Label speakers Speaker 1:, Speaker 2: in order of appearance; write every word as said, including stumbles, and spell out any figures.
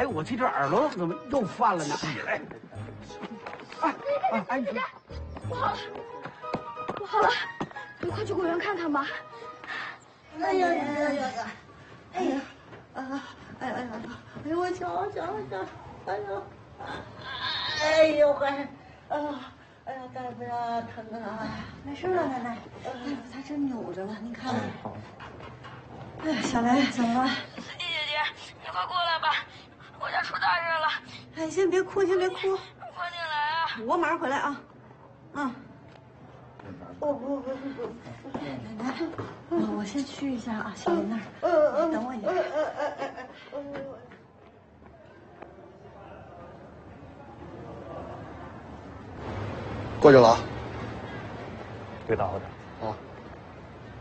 Speaker 1: 哎，我这只耳朵怎么又犯了呢？哎，哎，哎，哎，
Speaker 2: 姐姐，我好了，我好了，咱们快去果园看看吧。
Speaker 3: 哎呀呀呀呀呀！哎呀，啊，哎呀哎呀，哎呦我瞧瞧瞧，哎呦，哎呦还，啊，哎呀大夫呀，疼啊！
Speaker 4: 没事了，奶奶。大夫他真扭着了，您看看。哎呀，小雷怎么了？
Speaker 2: 司机姐姐，你快过来吧，我家出大事了。
Speaker 4: 哎，先别哭，先别哭，
Speaker 2: 快进来啊！
Speaker 4: 我马上回来啊。嗯。
Speaker 3: 我我我
Speaker 4: 奶奶，我我先去一下啊，小林那儿。等我一会儿。
Speaker 5: 过去了啊。
Speaker 6: 别打扰点。